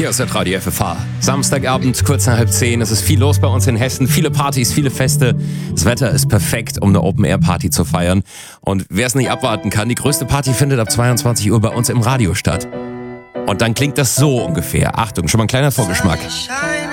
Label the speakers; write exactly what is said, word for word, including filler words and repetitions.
Speaker 1: Mediaset Radio F F H. Samstagabend, kurz nach halb zehn. Es ist viel los bei uns in Hessen. Viele Partys, viele Feste. Das Wetter ist perfekt, um eine Open-Air-Party zu feiern. Und wer es nicht abwarten kann, die größte Party findet ab zweiundzwanzig Uhr bei uns im Radio statt. Und dann klingt das so ungefähr. Achtung, schon mal ein kleiner Vorgeschmack.